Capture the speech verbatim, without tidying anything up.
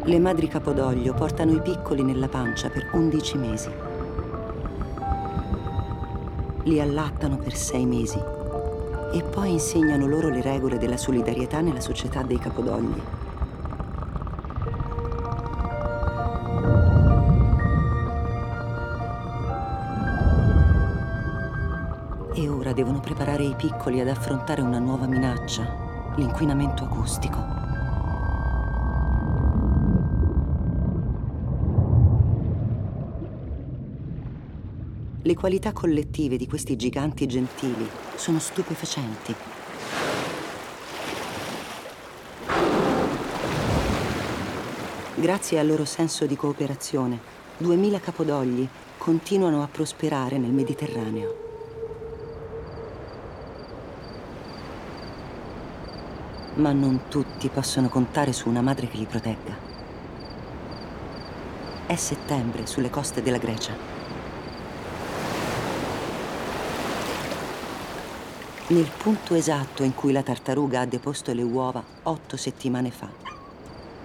Le madri capodoglio portano i piccoli nella pancia per undici mesi. Li allattano per sei mesi e poi insegnano loro le regole della solidarietà nella società dei capodogli. E ora devono preparare i piccoli ad affrontare una nuova minaccia, l'inquinamento acustico. Le qualità collettive di questi giganti gentili sono stupefacenti. Grazie al loro senso di cooperazione, duemila capodogli continuano a prosperare nel Mediterraneo. Ma non tutti possono contare su una madre che li protegga. È settembre sulle coste della Grecia. Nel punto esatto in cui la tartaruga ha deposto le uova otto settimane fa.